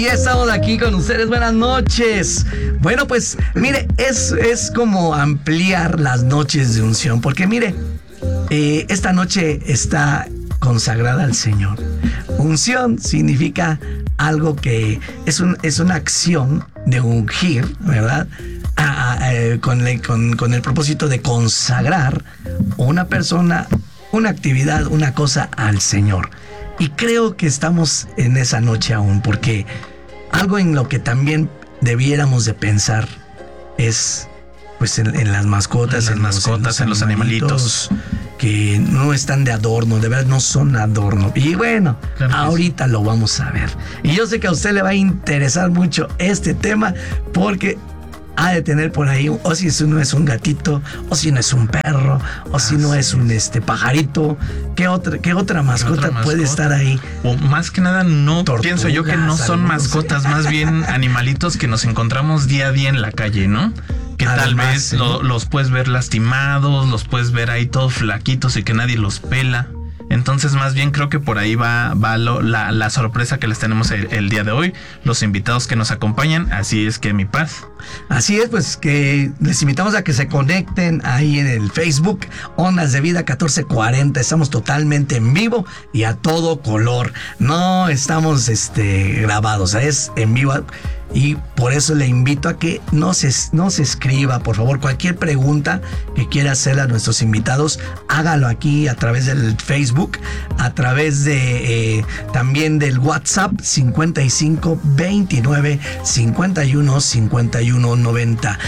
ya estamos aquí con ustedes. Buenas noches. Bueno, pues mire, es como ampliar las noches de unción, porque mire, esta noche está consagrada al Señor. Unción significa algo que es una acción de ungir, ¿verdad? Con el propósito de consagrar una persona, una actividad, una cosa al Señor. Y creo que estamos en esa noche aún, porque algo en lo que también debiéramos de pensar es pues en las mascotas, en los animalitos que no están de adorno, de verdad no son adorno. Y bueno, claro, ahorita lo vamos a ver. Y yo sé que a usted le va a interesar mucho este tema, porque ha de tener por ahí, o si no es un gatito, o si no es un perro, o si no es un pajarito. ¿Qué otra mascota puede estar ahí? O más que nada, pienso yo que no son mascotas, más bien animalitos que nos encontramos día a día en la calle, ¿no? Que tal vez los puedes ver lastimados, los puedes ver ahí todos flaquitos y que nadie los pela. Entonces, más bien creo que por ahí va la sorpresa que les tenemos el día de hoy, los invitados que nos acompañan. Así es que, mi Paz. Así es, pues que les invitamos a que se conecten ahí en el Facebook, Ondas de Vida 1440. Estamos totalmente en vivo y a todo color. No estamos grabados, es en vivo. Y por eso le invito a que nos escriba, por favor, cualquier pregunta que quiera hacerle a nuestros invitados, hágalo aquí a través del Facebook, a través de también del WhatsApp 55 29 51 51 90,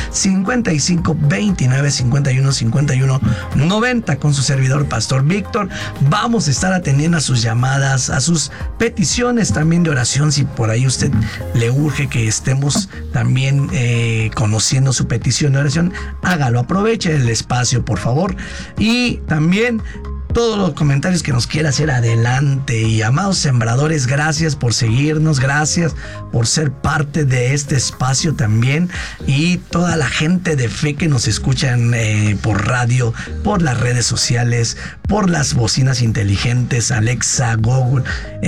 55 29 51 51 90, con su servidor Pastor Víctor. Vamos a estar atendiendo a sus llamadas, a sus peticiones también de oración, si por ahí usted le urge que estemos también conociendo su petición de oración, hágalo, aproveche el espacio, por favor. Y también todos los comentarios que nos quiera hacer, adelante. Y amados sembradores, gracias por seguirnos, gracias por ser parte de este espacio también. Y toda la gente de fe que nos escuchan por radio, por las redes sociales, por las bocinas inteligentes, Alexa, Google,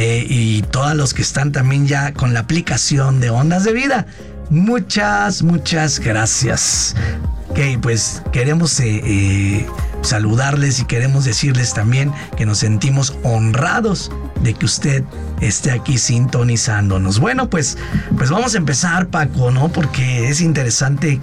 y todos los que están también ya con la aplicación de Ondas de Vida. Muchas gracias. Ok, pues queremos saludarles y queremos decirles también que nos sentimos honrados de que usted esté aquí sintonizándonos. Bueno, pues vamos a empezar, Paco, ¿no? Porque es interesante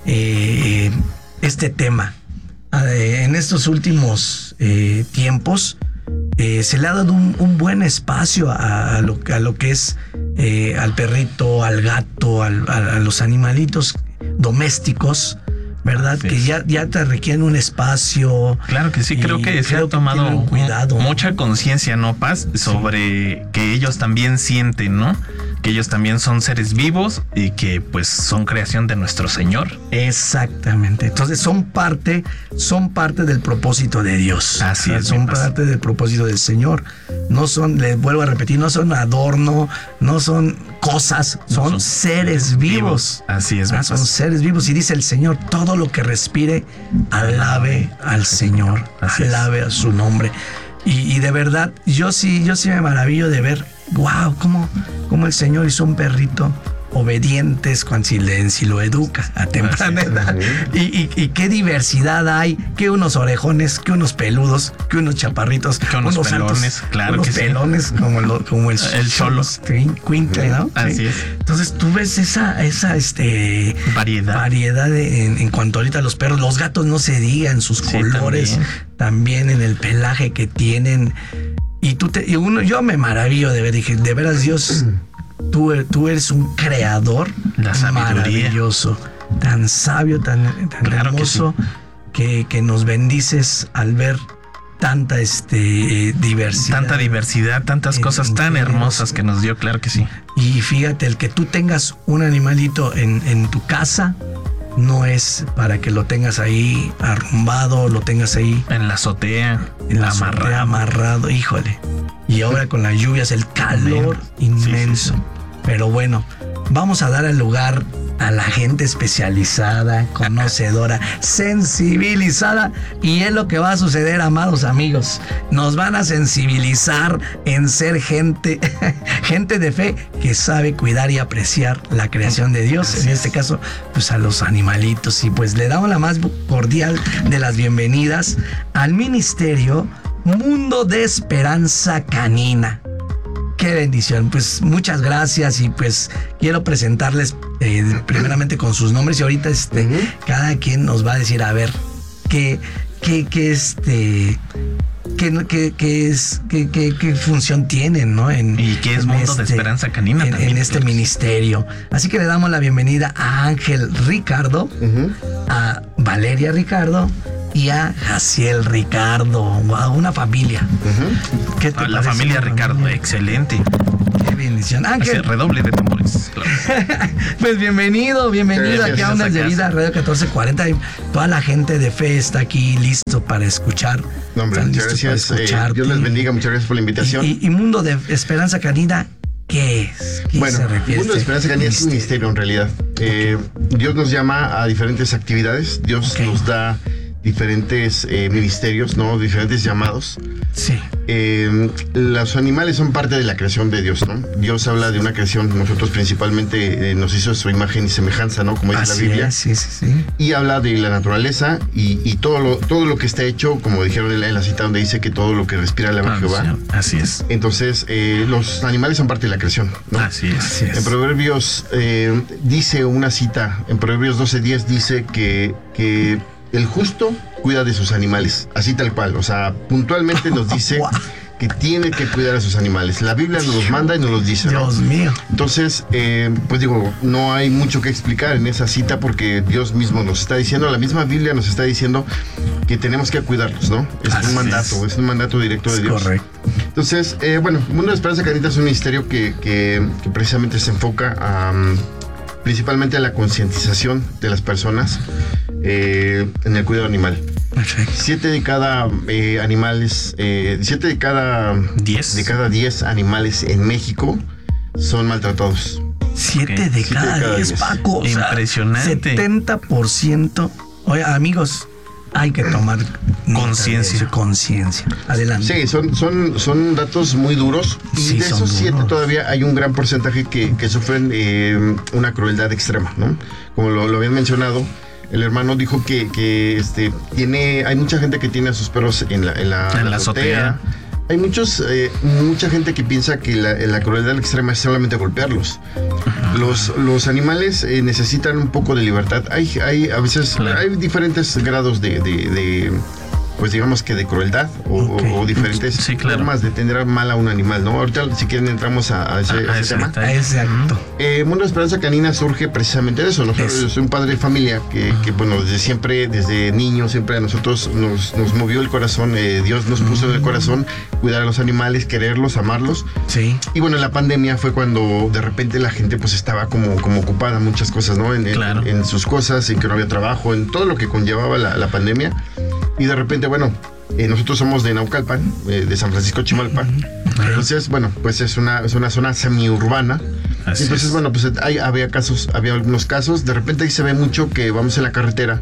este tema. En estos últimos tiempos se le ha dado un buen espacio a lo que es al perrito, al gato, a los animalitos domésticos, ¿verdad? Sí. Que ya te requieren un espacio. Claro que sí, creo que se ha tomado mucha conciencia, ¿no, Paz? Sobre que ellos también sienten, ¿no? Que ellos también son seres vivos y que pues son creación de nuestro Señor. Exactamente. Entonces son parte del propósito de Dios. Así es. Son parte del propósito del Señor. No son, les vuelvo a repetir, no son adorno, no son cosas, son seres vivos. Así es. Son seres vivos. Y dice el Señor, todo lo que respire, alabe al Señor, alabe a su nombre. Y de verdad, yo sí me maravillo de ver, wow, cómo el Señor hizo un perrito obedientes si lo educa a temprana edad. Y qué diversidad hay, que unos orejones, que unos peludos, que unos chaparritos, que unos pelones, altos, claro, unos que pelones, sí. como el solo Quintle, ¿no? Así es. Entonces tú ves esa variedad en cuanto ahorita a los perros. Los gatos no se digan, sus colores, también en el pelaje que tienen. Y yo me maravillo de ver, dije, de veras, Dios, tú eres un creador maravilloso, tan sabio, tan claro, hermoso, que nos bendices al ver tanta diversidad. Tanta diversidad, tantas cosas tan hermosas que nos dio, claro que sí. Y fíjate, el que tú tengas un animalito en tu casa no es para que lo tengas ahí arrumbado, lo tengas ahí en la azotea, amarrado, híjole. Y ahora con las lluvias, el calor inmenso. Sí. Pero bueno, vamos a dar el lugar a la gente especializada, conocedora, sensibilizada, y es lo que va a suceder, amados amigos. Nos van a sensibilizar en ser gente de fe que sabe cuidar y apreciar la creación de Dios, en este caso, pues a los animalitos. Y pues le damos la más cordial de las bienvenidas al ministerio Mundo de Esperanza Canina. Qué bendición, pues muchas gracias, y pues quiero presentarles primeramente con sus nombres, y ahorita cada quien nos va a decir, a ver, qué función tienen, ¿no? Y qué es Mundo de Esperanza Canina también. En este ministerio. Así que le damos la bienvenida a Ángel Ricardo, a Valeria Ricardo y a Jaciel Ricardo, a una familia. ¿Qué te la familia Ricardo, excelente. Qué bendición. Ángel. Redoble de tambores. Claro. Pues bienvenido aquí a Ondas de Vida, Radio 1440. Toda la gente de fe está aquí listo para escuchar. No, hombre, muchas gracias. Dios les bendiga, muchas gracias por la invitación. Y Mundo de Esperanza Canina, ¿qué es? Bueno, Mundo de Esperanza Canina es un ministerio en realidad. Dios nos llama a diferentes actividades, Dios nos da diferentes ministerios, ¿no? Diferentes llamados. Sí. Los animales son parte de la creación de Dios, ¿no? Dios habla de una creación, nosotros principalmente nos hizo su imagen y semejanza, ¿no? Como dice la Biblia. Sí. Y habla de la naturaleza y todo lo que está hecho, como dijeron en la cita donde dice que todo lo que respira alaba a Jehová. Así es. Entonces, los animales son parte de la creación, ¿no? Así es. En Proverbios dice una cita, en Proverbios 12:10 dice que el justo cuida de sus animales, así tal cual, o sea, puntualmente nos dice que tiene que cuidar a sus animales. La Biblia nos los manda y nos los dice, ¿no? Dios mío. Entonces, pues digo, no hay mucho que explicar en esa cita porque Dios mismo nos está diciendo, la misma Biblia nos está diciendo que tenemos que cuidarlos, ¿no? Es un mandato directo de Dios. Correcto. Entonces, bueno, Mundo de Esperanza Canita es un ministerio que precisamente se enfoca principalmente a la concientización de las personas en el cuidado animal. Perfecto. 7 de cada 10 animales en México son maltratados. 7 de cada 10, Paco. Impresionante. 70%. Oye, amigos, hay que tomar conciencia. Adelante. Sí, son datos muy duros. Y de esos 7 todavía hay un gran porcentaje que sufren una crueldad extrema, ¿no? Como lo habían mencionado, el hermano dijo que hay mucha gente que tiene a sus perros en la azotea. Hay mucha gente que piensa que la crueldad extrema es solamente golpearlos. Los animales necesitan un poco de libertad. A veces hay diferentes grados de pues digamos que de crueldad o diferentes formas de tener mal a un animal, ¿no? Ahorita si quieren entramos a ese tema. Exacto. Mundo de Esperanza Canina surge precisamente de eso, ¿no? Yo soy un padre de familia que bueno, desde niño, siempre a nosotros nos movió el corazón, Dios nos puso en el corazón cuidar a los animales, quererlos, amarlos. Sí. Y bueno, en la pandemia fue cuando de repente la gente pues estaba como ocupada en muchas cosas, ¿no? En sus cosas, en que no había trabajo, en todo lo que conllevaba la pandemia. Y de repente, bueno, nosotros somos de Naucalpan, de San Francisco Chimalpa. Entonces, bueno, pues es una zona semiurbana. Entonces, bueno, pues había algunos casos. De repente ahí se ve mucho que vamos en la carretera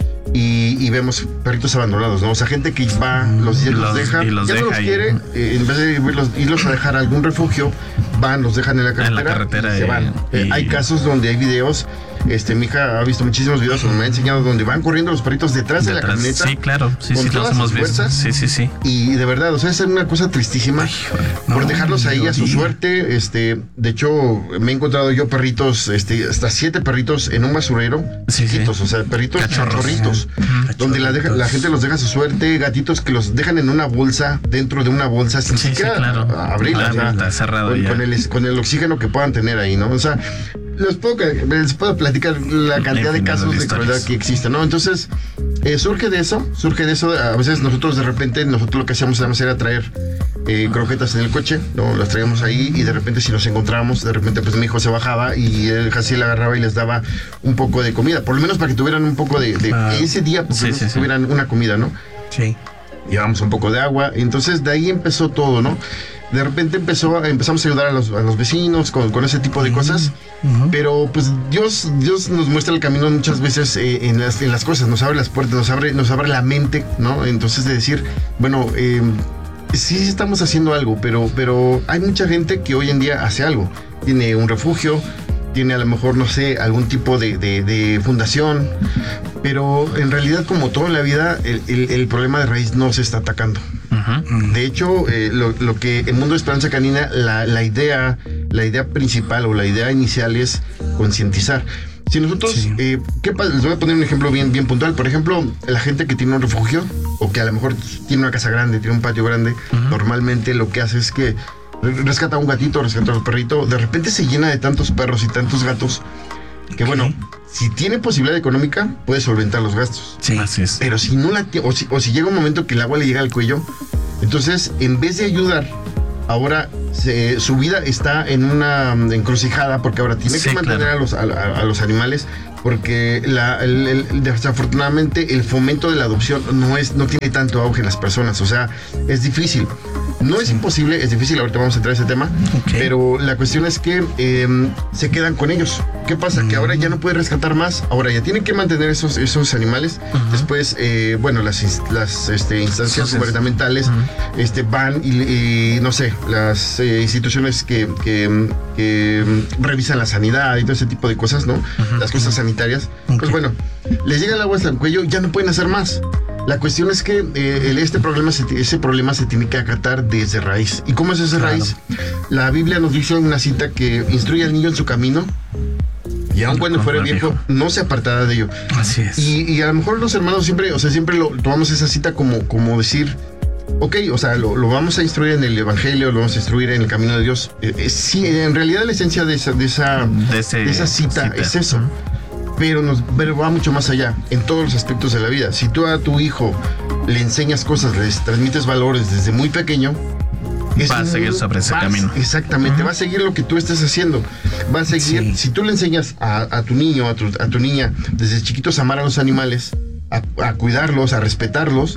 y vemos perritos abandonados, ¿no? O sea, gente que va, los deja, ya no los quiere, en vez de irlos a dejar a algún refugio, los dejan en la carretera y se van. Hay casos donde hay videos. Mi hija ha visto muchísimos videos, me ha enseñado donde van corriendo los perritos detrás de la camioneta. Sí, claro. Sí, los hemos visto. Sí. Y de verdad, o sea, es una cosa tristísima por dejarlos ahí a su suerte. De hecho, me he encontrado yo perritos, hasta 7 perritos en un basurero, chiquitos, o sea, perritos cachorritos, donde la gente los deja a su suerte, gatitos que los dejan en una bolsa, dentro de una bolsa, sin siquiera abrirla, está cerrado con el oxígeno que puedan tener ahí, ¿no? O sea, les puedo platicar la cantidad de casos de crueldad que existen, ¿no? Entonces, surge de eso. A veces nosotros de repente, lo que hacíamos era traer croquetas en el coche, ¿no? Las traíamos ahí y de repente si nos encontrábamos, de repente pues mi hijo se bajaba y él Jaciel agarraba y les daba un poco de comida, por lo menos para que tuvieran un poco de ese día, porque tuvieran una comida, ¿no? Sí. llevamos un poco de agua. Entonces de ahí empezó todo, ¿no? De repente empezamos a ayudar a los vecinos con ese tipo de cosas, pero pues Dios nos muestra el camino muchas veces en las cosas, nos abre las puertas, nos abre la mente, ¿no? Entonces de decir, bueno, sí estamos haciendo algo, pero hay mucha gente que hoy en día hace algo, tiene un refugio, tiene a lo mejor, no sé, algún tipo de fundación, pero en realidad, como todo en la vida, el problema de raíz no se está atacando. De hecho, lo que en Mundo de Esperanza Canina, la idea principal o la idea inicial es concientizar. Si nosotros, les voy a poner un ejemplo bien puntual. Por ejemplo, la gente que tiene un refugio o que a lo mejor tiene una casa grande, tiene un patio grande, normalmente lo que hace es que rescata a un gatito, rescata a un perrito, de repente se llena de tantos perros y tantos gatos que bueno, si tiene posibilidad económica puede solventar los gastos. Sí, así es. Pero si no la tiene, o si llega un momento que el agua le llega al cuello, entonces en vez de ayudar, ahora su vida está en una encrucijada, porque ahora tiene que mantener a los animales, porque desafortunadamente el fomento de la adopción no tiene tanto auge en las personas. O sea, es difícil. No es imposible, es difícil, ahorita vamos a entrar a ese tema, pero la cuestión es que se quedan con ellos. ¿Qué pasa? Que ahora ya no puede rescatar más, ahora ya tienen que mantener esos animales. Después, bueno, las instancias gubernamentales van y no sé, las instituciones que revisan la sanidad y todo ese tipo de cosas, ¿no? Las cosas sanitarias. Pues bueno, les llega el agua hasta el cuello, ya no pueden hacer más. La cuestión es que ese problema se tiene que acatar desde raíz. ¿Y cómo es esa raíz? La Biblia nos dice en una cita que instruye al niño en su camino y aun cuando fuera viejo, no se apartará de ello. Así es. Y a lo mejor los hermanos siempre lo tomamos esa cita como decir, ok, o sea, lo vamos a instruir en el Evangelio, lo vamos a instruir en el camino de Dios. Sí, en realidad la esencia de esa cita es eso. Pero va mucho más allá, en todos los aspectos de la vida. Si tú a tu hijo le enseñas cosas, les transmites valores desde muy pequeño, va a seguir sobre ese camino. Exactamente, va a seguir lo que tú estés haciendo. Va a seguir, si tú le enseñas a tu niño, a tu niña, desde chiquitos a amar a los animales, a cuidarlos, a respetarlos,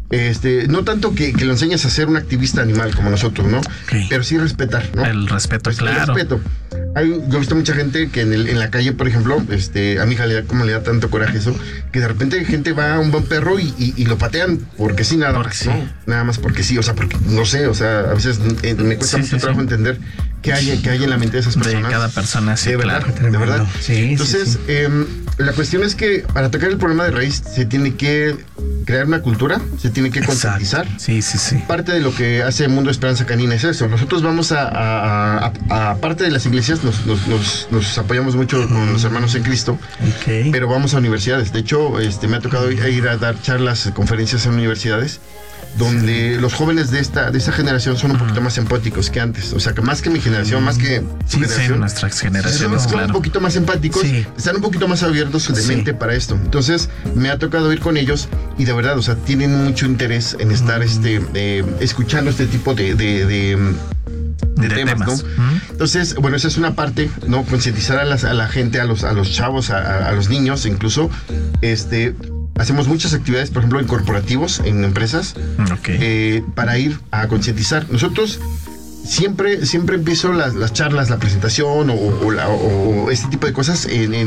no tanto que lo enseñes a ser un activista animal como nosotros, ¿no? Pero sí respetar, ¿no? El respeto, claro. El respeto. Yo he visto mucha gente que en la calle, por ejemplo, a mi hija le da tanto coraje eso, que de repente gente va a un buen perro y lo patean porque sí, nada más, ¿no? Nada más porque sí, o sea, porque no sé, o sea, a veces me cuesta mucho trabajo entender qué hay en la mente de esas personas. De cada persona, sí, claro. De verdad. Entonces, la cuestión es que para atacar el problema de raíz se tiene que crear una cultura, se tiene que concientizar. Sí. Parte de lo que hace Mundo de Esperanza Canina es eso. Nosotros vamos a parte de las iglesias, nos apoyamos mucho con los hermanos en Cristo, pero vamos a universidades. De hecho, me ha tocado ir a dar charlas, conferencias en universidades, donde los jóvenes de esta generación son un poquito más empáticos que antes. O sea, que más que mi generación, más que su generación, nuestras generaciones, son un poquito más empáticos, están un poquito más abiertos de mente para esto. Entonces, me ha tocado ir con ellos y de verdad, o sea, tienen mucho interés en estar escuchando este tipo de temas, ¿no? Entonces, bueno, esa es una parte, ¿no? Concientizar a la gente, a los chavos, a los niños, incluso, hacemos muchas actividades, por ejemplo, en corporativos, en empresas, para ir a concientizar. Nosotros siempre empiezo las charlas, la presentación o este tipo de cosas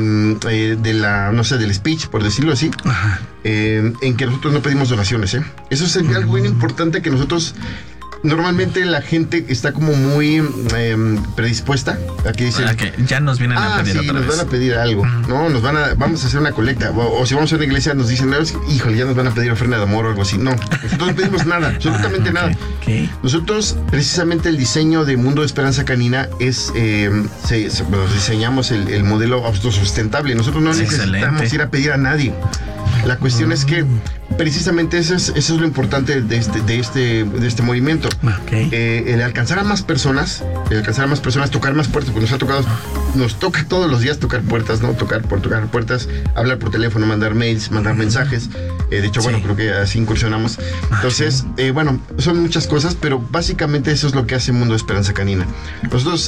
del speech, por decirlo así, en que nosotros no pedimos donaciones, Eso es algo bien importante que nosotros... Normalmente la gente está como muy predispuesta a que dicen, que ya nos vienen a pedir otra vez. Nos van a pedir algo, ¿no? Vamos a hacer una colecta. O si vamos a una iglesia nos dicen, híjole, ya nos van a pedir ofrenda de amor o algo así. No, nosotros no pedimos nada, absolutamente nada. Nosotros, precisamente el diseño de Mundo de Esperanza Canina es, diseñamos el modelo autosustentable. Nosotros no necesitamos ir a pedir a nadie. La cuestión es que precisamente eso es lo importante de este movimiento. El alcanzar a más personas, tocar más puertas, porque nos toca todos los días tocar puertas, ¿no? Tocar puertas, hablar por teléfono, mandar mails, mandar mensajes. De hecho, bueno, creo que así incursionamos. Entonces, bueno, son muchas cosas, pero básicamente eso es lo que hace Mundo de Esperanza Canina. Nosotros,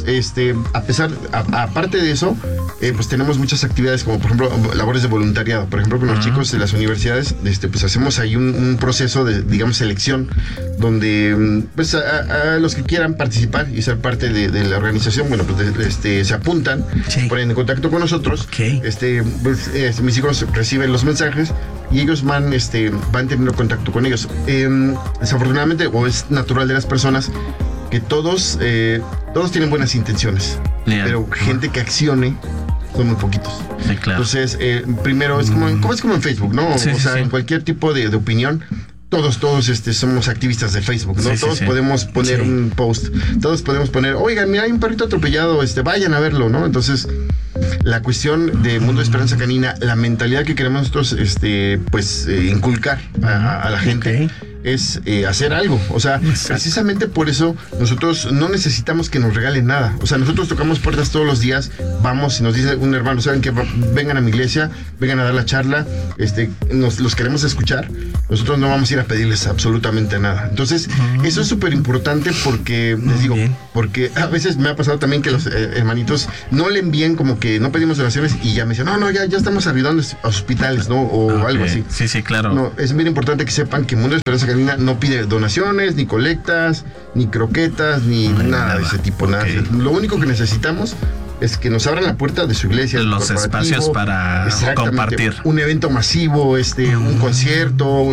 aparte de eso, pues tenemos muchas actividades como, por ejemplo, labores de voluntariado. Por ejemplo, con los chicos de las universidades, pues hacemos ahí un proceso de, digamos, selección, donde pues a los que quieran participar y ser parte de la organización, bueno, pues se apuntan, ponen en contacto con nosotros. Pues, mis hijos reciben los mensajes y ellos van teniendo contacto con ellos. Desafortunadamente, o es natural de las personas, que todos tienen buenas intenciones, pero gente que accione son muy poquitos. Sí, claro. Entonces, primero es como en Facebook, ¿no? Sí, en cualquier tipo de opinión. Todos somos activistas de Facebook, ¿no? Todos podemos poner un post, todos podemos poner, oigan, mira, hay un perrito atropellado, vayan a verlo, ¿no? Entonces, la cuestión de Mundo de Esperanza Canina, la mentalidad que queremos nosotros, inculcar a la gente, es hacer algo. O sea, precisamente por eso nosotros no necesitamos que nos regalen nada. O sea, nosotros tocamos puertas todos los días, vamos y nos dice un hermano, ¿saben qué? Vengan a mi iglesia, vengan a dar la charla, los queremos escuchar. Nosotros no vamos a ir a pedirles absolutamente nada. Entonces, eso es súper importante porque, les digo, porque a veces me ha pasado también que los hermanitos no le envíen, como que no pedimos donaciones y ya me dicen, no, ya estamos ayudando a hospitales, ¿no? O algo así. Sí, claro. No, es bien importante que sepan que Mundo de Esperanza Canina no pide donaciones, ni colectas, ni croquetas, ni nada de ese tipo, nada. Lo único que necesitamos es que nos abran la puerta de su iglesia. Los espacios para compartir. Un evento masivo, un concierto,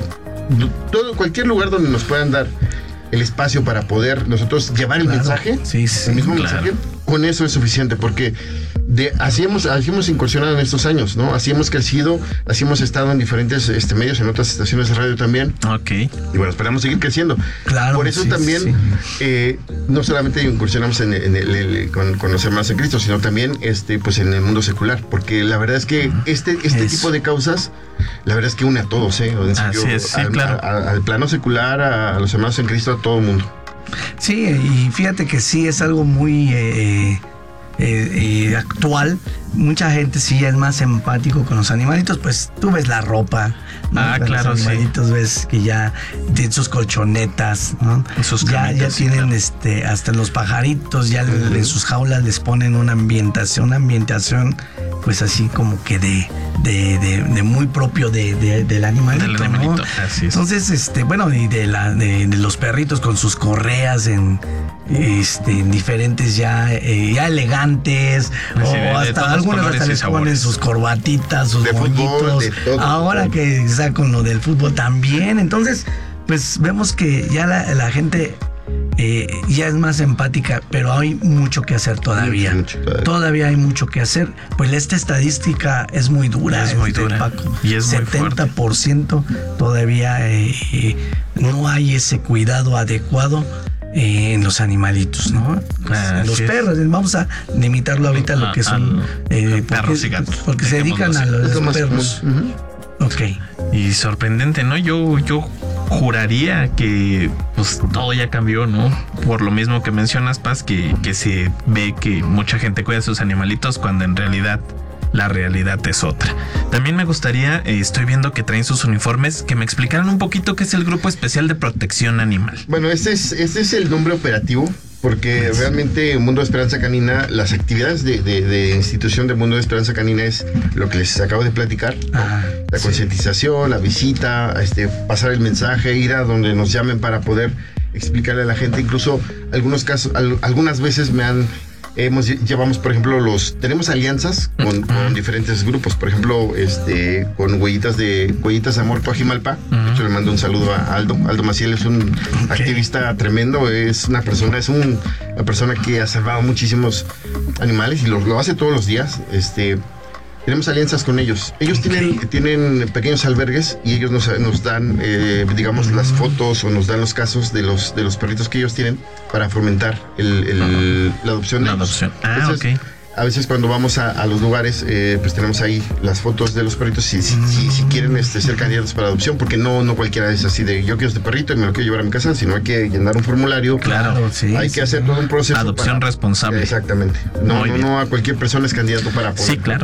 cualquier lugar donde nos puedan dar el espacio para poder nosotros llevar el mensaje, el mismo mensaje, con eso es suficiente, porque así hemos incursionado en estos años, ¿no? Así hemos crecido, así hemos estado en diferentes medios, en otras estaciones de radio también. Y bueno, esperamos seguir creciendo. Claro. Por eso también no solamente incursionamos con los hermanos en Cristo, sino también pues en el mundo secular, porque la verdad es que este tipo de causas, la verdad es que une a todos, Así es, sí, claro. Al plano secular, a los hermanos en Cristo, a todo el mundo. Sí, y fíjate que sí es algo muy actual. Mucha gente sí es más empático con los animalitos, pues tú ves la ropa, ¿no? Claro, los animalitos ves que ya tienen sus colchonetas, ¿no? Ya tienen hasta los pajaritos, ya en sus jaulas les ponen una ambientación pues así como que de muy propio del animalito, del animalito, ¿no? Así es. Entonces, bueno, y de los perritos con sus correas en diferentes ya elegantes, o hasta algunos hasta les ponen sus corbatitas, sus moñitos. Ahora que está con lo del fútbol también. Entonces, pues vemos que ya la gente ya es más empática, pero hay mucho que hacer todavía. Todavía hay mucho que hacer. Pues esta estadística es muy dura. Es muy dura. Paco. Y es 70% todavía no hay ese cuidado adecuado en los animalitos, ¿no? Los perros, vamos a limitarlo ahorita a lo que son perros y gatos. Porque se dedican a los perros. Y sorprendente, ¿no? Yo juraría que pues todo ya cambió, ¿no? Por lo mismo que mencionas, Paz, que se ve que mucha gente cuida a sus animalitos cuando en realidad la realidad es otra. También me gustaría, estoy viendo que traen sus uniformes, que me explicaran un poquito qué es el Grupo Especial de Protección Animal. Bueno, este es el nombre operativo, porque realmente Mundo de Esperanza Canina, las actividades de institución de Mundo de Esperanza Canina es lo que les acabo de platicar. La concientización, la visita, pasar el mensaje, ir a donde nos llamen para poder explicarle a la gente. Incluso algunas veces llevamos, por ejemplo, tenemos alianzas con diferentes grupos, por ejemplo, con Huellitas de Amor Coajimalpa. De hecho, le mando un saludo a Aldo Maciel, es un activista tremendo, es una persona que ha salvado muchísimos animales y lo hace todos los días. Tenemos alianzas con ellos. Ellos tienen pequeños albergues y ellos nos dan, digamos, las fotos o nos dan los casos de los perritos que ellos tienen para fomentar la adopción. Entonces, a veces cuando vamos a los lugares, pues tenemos ahí las fotos de los perritos si quieren ser candidatos para adopción, porque no cualquiera es así de yo quiero este perrito y me lo quiero llevar a mi casa, sino hay que llenar un formulario. Claro, hay que hacer todo un proceso. Adopción responsable. Exactamente. No a cualquier persona es candidato para poder. Sí, claro.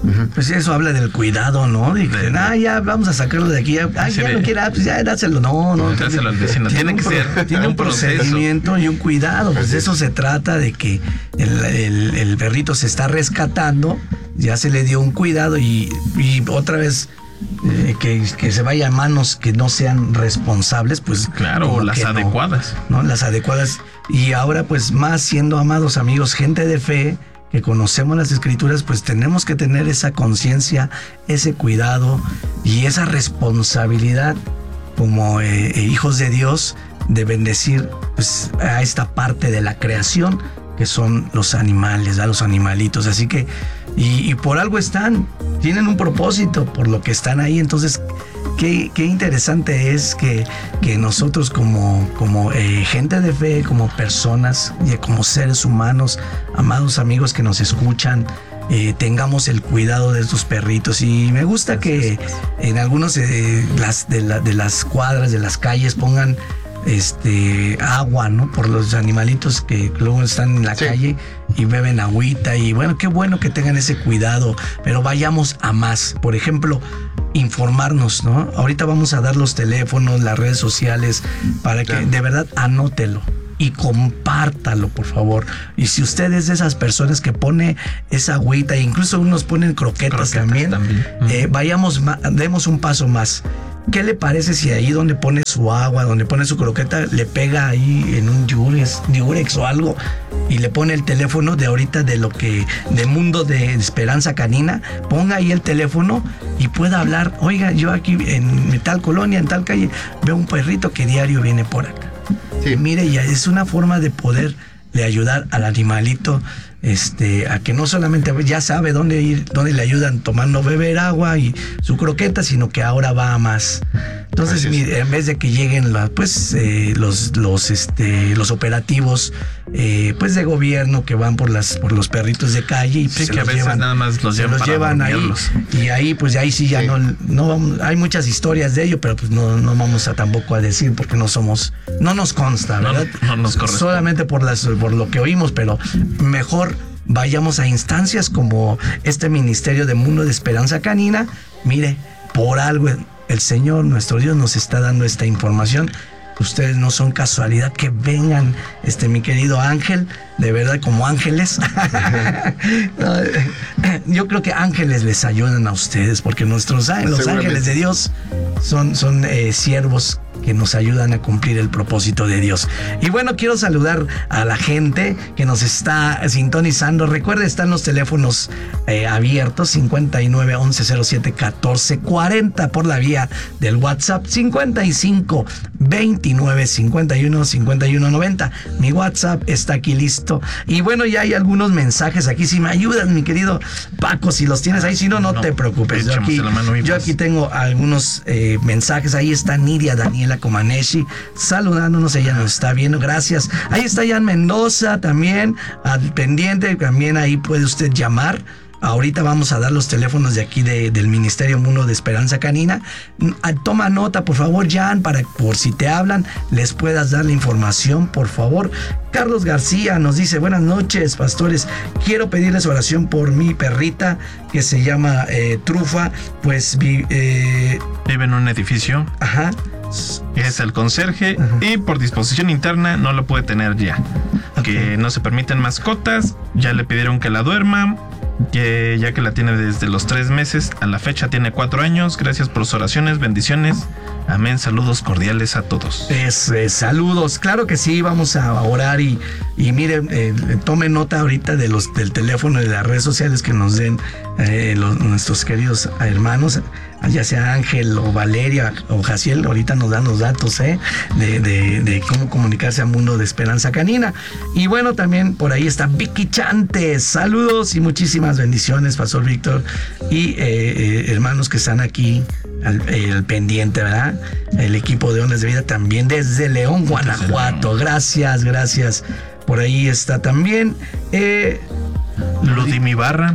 Pues eso habla del cuidado, ¿no? Dicen, ya vamos a sacarlo de aquí, ya no quiera, pues ya dáselo. No, dáselo al vecino. Tiene que ser. Tiene un procedimiento y un cuidado. Pues de eso se trata, de que el perrito se está rescatando, ya se le dio un cuidado y otra vez que se vaya a manos que no sean responsables, pues claro, las adecuadas, ¿no? Las adecuadas. Y ahora pues más siendo, amados amigos, gente de fe que conocemos las escrituras, pues tenemos que tener esa conciencia, ese cuidado y esa responsabilidad como hijos de Dios de bendecir pues a esta parte de la creación que son los animales, a los animalitos. Así que y por algo tienen un propósito por lo que están ahí. Entonces qué interesante es que nosotros como gente de fe, como personas y como seres humanos, amados amigos que nos escuchan, tengamos el cuidado de estos perritos. Y me gusta que en algunos de las cuadras, de las calles, pongan agua, ¿no? Por los animalitos que luego están en la calle y beben agüita. Y bueno, qué bueno que tengan ese cuidado, pero vayamos a más. Por ejemplo, informarnos, ¿no? Ahorita vamos a dar los teléfonos, las redes sociales, para que de verdad anótelo y compártalo, por favor. Y si usted es de esas personas que pone esa agüita, e incluso unos ponen croquetas también. Demos un paso más. ¿Qué le parece si ahí donde pone su agua, donde pone su croqueta, le pega ahí en un Durex o algo y le pone el teléfono de ahorita de Mundo de Esperanza Canina? Ponga ahí el teléfono y pueda hablar. Oiga, yo aquí en tal colonia, en tal calle, veo un perrito que diario viene por acá. Sí. Mire, ya es una forma de poderle ayudar al animalito a que no solamente ya sabe dónde ir, dónde le ayudan tomando, beber agua y su croqueta, sino que ahora va a más. Entonces, en vez de que lleguen los operativos pues de gobierno que van por los perritos de calle y pues que a veces nada más los llevan ahí, y ahí pues ahí sí ya no hay muchas historias de ello, pero pues no vamos a tampoco a decir porque no nos consta, ¿verdad? No nos corresponde. Solamente por lo que oímos, pero mejor vayamos a instancias como este ministerio de Mundo de Esperanza Canina. Mire, por algo el Señor, nuestro Dios, nos está dando esta información. Ustedes no son casualidad que vengan, mi querido Ángel, de verdad, como ángeles. Yo creo que ángeles les ayudan a ustedes, porque los ángeles de Dios son siervos que nos ayudan a cumplir el propósito de Dios. Y bueno, quiero saludar a la gente que nos está sintonizando. Recuerde, están los teléfonos abiertos, 59 11 07 14 40 por la vía del WhatsApp, 55 29 51 51 90. Mi WhatsApp está aquí listo. Y bueno, ya hay algunos mensajes aquí. Si me ayudas, mi querido Paco, si los tienes ahí, si no te preocupes. Yo aquí tengo algunos mensajes. Ahí está Nidia Daniela Comaneci saludándonos, ella nos está viendo, gracias. Ahí está Jan Mendoza también al pendiente, también ahí puede usted llamar. Ahorita vamos a dar los teléfonos de aquí del Ministerio Mundo de Esperanza Canina. Toma nota, por favor, Jan, por si te hablan, les puedas dar la información, por favor. Carlos García nos dice: buenas noches, pastores. Quiero pedirles oración por mi perrita que se llama Trufa, pues vive en un edificio. Ajá. Es el conserje. Ajá. Y por disposición interna no lo puede tener ya. Okay. Que no se permiten mascotas. Ya le pidieron que la duerma. Ya que la tiene desde los 3 meses, a la fecha tiene 4 años. Gracias por sus oraciones, bendiciones. Amén, saludos cordiales a todos. Saludos, claro que sí, vamos a orar y miren, tomen nota ahorita del teléfono, de las redes sociales que nos den nuestros queridos hermanos, ya sea Ángel o Valeria o Jaciel. Ahorita nos dan los datos de cómo comunicarse al Mundo de Esperanza Canina. Y bueno, también por ahí está Vicky Chantes. Saludos y muchísimas bendiciones, Pastor Víctor y hermanos que están aquí al pendiente, ¿verdad? El equipo de Ondas de Vida también desde León, Guanajuato. Gracias. Por ahí está también Ludimi Barra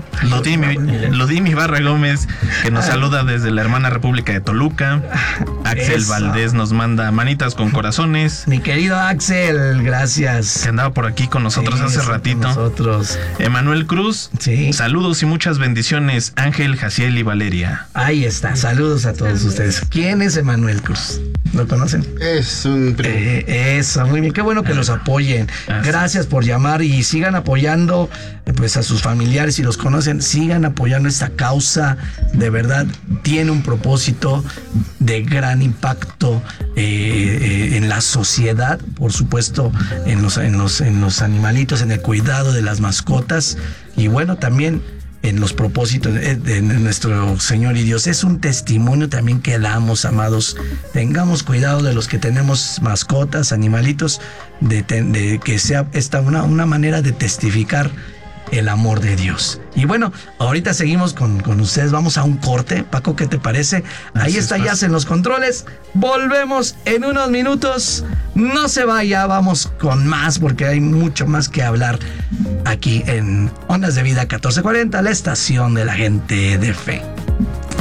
Gómez, que nos saluda desde la hermana República de Toluca. Axel Valdés nos manda manitas con corazones. Mi querido Axel, gracias. Que andaba por aquí con nosotros hace ratito. Nosotros. Emanuel Cruz, saludos y muchas bendiciones. Ángel, Jaciel y Valeria. Ahí está, saludos a todos ustedes. ¿Quién es Emanuel Cruz? ¿Lo conocen? Es un primo. Eso, muy bien, qué bueno que nos apoyen. Gracias por llamar y sigan apoyando pues a sus familiares, si los conocen, sigan apoyando esta causa. De verdad, tiene un propósito de gran impacto en la sociedad, por supuesto, en los animalitos, en el cuidado de las mascotas y bueno, también en los propósitos de nuestro Señor y Dios. Es un testimonio también que damos, amados. Tengamos cuidado de los que tenemos mascotas, animalitos, de que sea esta una manera de testificar el amor de Dios. Y bueno, ahorita seguimos con ustedes. Vamos a un corte. Paco, ¿qué te parece? Ahí está Jazz en los controles. Volvemos en unos minutos. No se vaya, vamos con más porque hay mucho más que hablar aquí en Ondas de Vida 1440, la estación de la gente de fe.